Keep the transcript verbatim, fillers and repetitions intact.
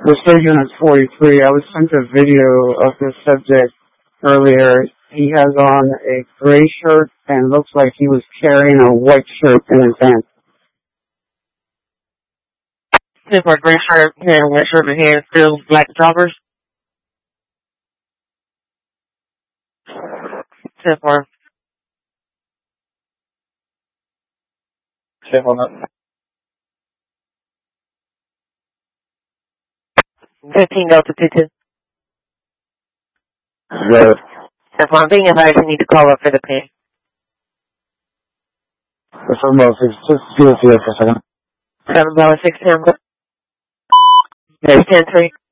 The surgeon is forty-three. I was sent a video of this subject earlier. He has on a gray shirt and looks like he was carrying a white shirt in his hand. Ten for gray shirt, and white shirt in hand, still black joggers. Ten for. Ten for that. Fifteen Delta two two. Good. If I'm being advised, you need to call up for the pay. It's almost, it's just give us here for a second. Seven dollars six ten. There's ten three.